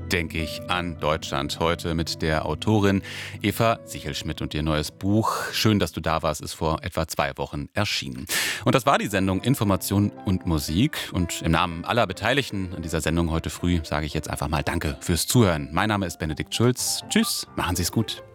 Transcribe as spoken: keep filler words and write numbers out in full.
denke ich an Deutschland. Heute mit der Autorin Eva Sichelschmidt und ihr neues Buch Schön, dass du da warst, ist vor etwa zwei Wochen erschienen. Und das war die Sendung Information und Musik. Und im Namen aller Beteiligten an dieser Sendung heute früh sage ich jetzt einfach mal Danke fürs Zuhören. Mein Name ist Benedikt Schulz. Tschüss, machen Sie es gut.